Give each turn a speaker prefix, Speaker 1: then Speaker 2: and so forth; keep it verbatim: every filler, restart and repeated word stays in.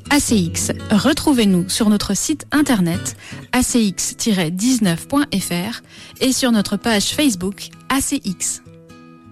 Speaker 1: A C X. Retrouvez-nous sur notre site internet a c x tiret dix-neuf point f r et sur notre page Facebook A C X.